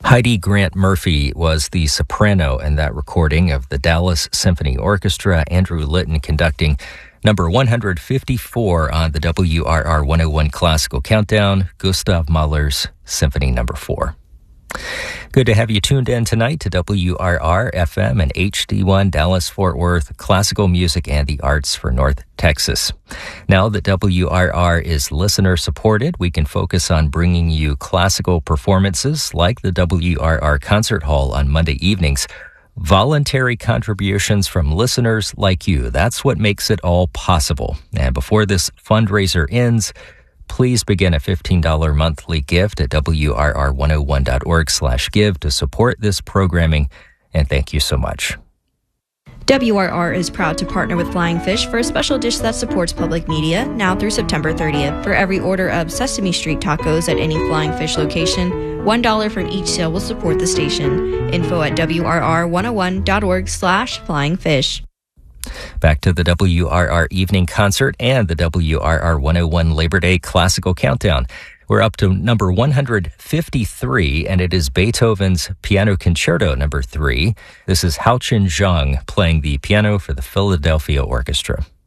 Heidi Grant Murphy was the soprano in that recording of the Dallas Symphony Orchestra. Andrew Litton conducting number 154 on the WRR 101 Classical Countdown, Gustav Mahler's Symphony No. 4. Good to have you tuned in tonight to WRR FM and HD1 Dallas-Fort Worth, classical music and the arts for North Texas. Now that WRR is listener-supported, we can focus on bringing you classical performances like the WRR Concert Hall on Monday evenings. Voluntary contributions from listeners like you. That's what makes it all possible. And before this fundraiser ends, please begin a $15 monthly gift at WRR101.org/give to support this programming, and thank you so much. WRR is proud to partner with Flying Fish for a special dish that supports public media now through September 30th. For every order of Sesame Street tacos at any Flying Fish location, $1 from each sale will support the station. Info at WRR101.org/flyingfish. Back to the WRR Evening Concert and the WRR 101 Labor Day Classical Countdown. We're up to number 153, and it is Beethoven's Piano Concerto No. 3. This is Haochen Zhang playing the piano for the Philadelphia Orchestra.